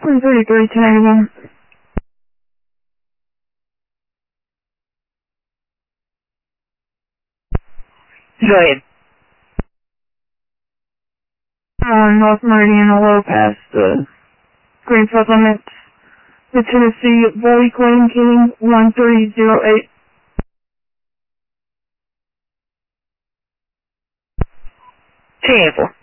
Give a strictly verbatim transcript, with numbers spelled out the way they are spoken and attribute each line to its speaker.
Speaker 1: one thirty-three, ten eighty-one.
Speaker 2: Go ahead.
Speaker 1: On North Meridian, low past the Greenfield limits. The Tennessee Boy Queen King, one three zero eight.
Speaker 2: ten four.